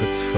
kurz vor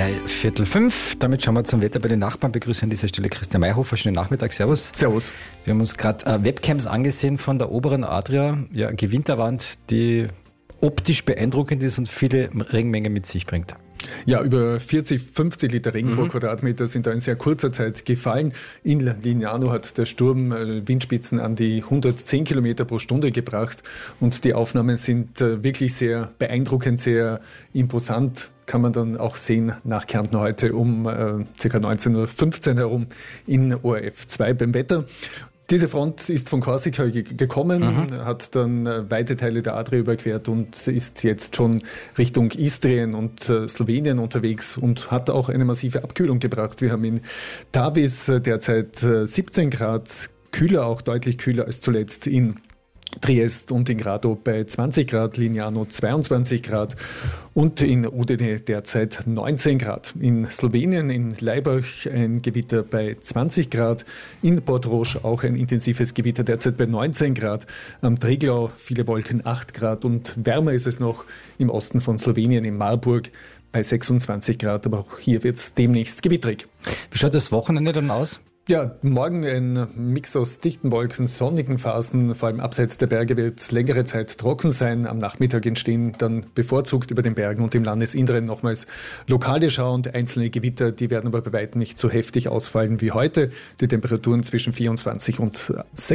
4:03. Damit schauen wir zum Wetter bei den Nachbarn. Begrüße an dieser Stelle Christian Mayhofer. Schönen Nachmittag. Servus. Servus. Wir haben uns gerade Webcams angesehen von der oberen Adria. Ja, Gewitterwand, die optisch beeindruckend ist und viele Regenmengen mit sich bringt. Ja, über 40, 50 Liter Regen pro Quadratmeter sind da in sehr kurzer Zeit gefallen. In Lignano hat der Sturm Windspitzen an die 110 Kilometer pro Stunde gebracht und die Aufnahmen sind wirklich sehr beeindruckend, sehr imposant. Kann man dann auch sehen nach Kärnten heute um ca. 19:15 Uhr herum in ORF 2 beim Wetter. Diese Front ist von Korsika gekommen, hat dann weite Teile der Adria überquert und ist jetzt schon Richtung Istrien und Slowenien unterwegs und hat auch eine massive Abkühlung gebracht. Wir haben in Tavis derzeit 17 Grad, kühler, auch deutlich kühler als zuletzt in Triest und in Grado bei 20 Grad, Lignano 22 Grad und in Udine derzeit 19 Grad. In Slowenien, in Laibach ein Gewitter bei 20 Grad, in Podrož auch ein intensives Gewitter derzeit bei 19 Grad, am Triglau viele Wolken 8 Grad und wärmer ist es noch im Osten von Slowenien, in Marburg bei 26 Grad, aber auch hier wird es demnächst gewitterig. Wie schaut das Wochenende dann aus? Ja, morgen ein Mix aus dichten Wolken, sonnigen Phasen, vor allem abseits der Berge wird es längere Zeit trocken sein. Am Nachmittag entstehen dann bevorzugt über den Bergen und im Landesinneren nochmals lokale Schauer und einzelne Gewitter, die werden aber bei weitem nicht so heftig ausfallen wie heute. Die Temperaturen zwischen 24 und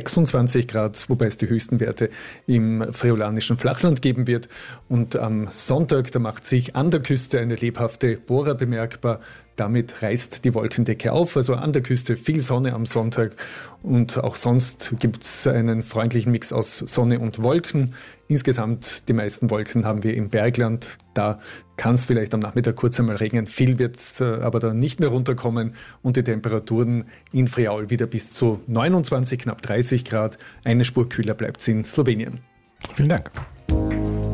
26 Grad, wobei es die höchsten Werte im friolanischen Flachland geben wird. Und am Sonntag, da macht sich an der Küste eine lebhafte Bora bemerkbar. Damit reißt die Wolkendecke auf, also an der Küste viel Sonne am Sonntag und auch sonst gibt es einen freundlichen Mix aus Sonne und Wolken. Insgesamt die meisten Wolken haben wir im Bergland, da kann es vielleicht am Nachmittag kurz einmal regnen, viel wird es aber dann nicht mehr runterkommen und die Temperaturen in Friaul wieder bis zu 29, knapp 30 Grad, eine Spur kühler bleibt es in Slowenien. Vielen Dank.